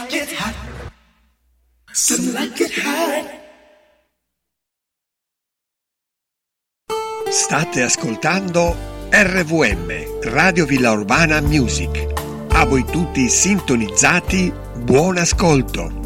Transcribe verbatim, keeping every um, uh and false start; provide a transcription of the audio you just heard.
like it hot. Some like it hot. State ascoltando R V M, Radio Villa Urbana Music. A voi tutti sintonizzati, buon ascolto.